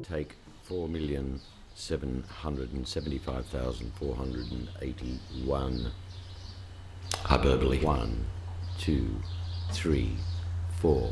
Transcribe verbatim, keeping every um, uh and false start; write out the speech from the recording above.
Take four million seven hundred seventy-five thousand four hundred eighty-one. Hyperbole. One, two, three, four.